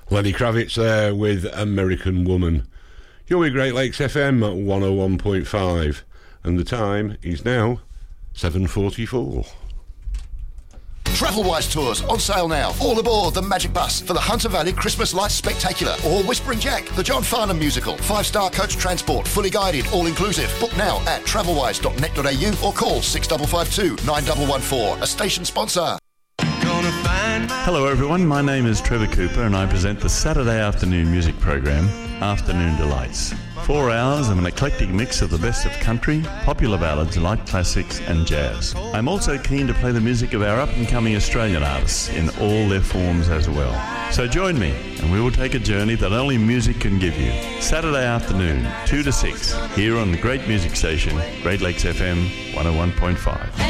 Lenny Kravitz there with American Woman. You're with Great Lakes FM at 101.5, and the time is now 7:44. Travelwise Tours on sale now. All aboard the Magic Bus for the Hunter Valley Christmas Lights Spectacular or Whispering Jack, the John Farnham musical. 5-star coach transport, fully guided, all inclusive. Book now at travelwise.net.au or call 6552 9114. A station sponsor. Hello everyone, my name is Trevor Cooper and I present the Saturday afternoon music program, Afternoon Delights. 4 hours of an eclectic mix of the best of country, popular ballads, light classics and jazz. I'm also keen to play the music of our up-and-coming Australian artists in all their forms as well. So join me and we will take a journey that only music can give you. Saturday afternoon, 2 to 6, here on the great music station, Great Lakes FM 101.5.